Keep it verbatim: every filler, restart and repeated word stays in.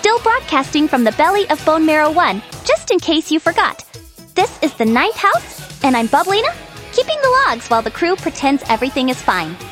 still broadcasting from the belly of Bone Marrow one, just in case you forgot. This is the ninth house, and I'm Bubblina, keeping the logs while the crew pretends everything is fine.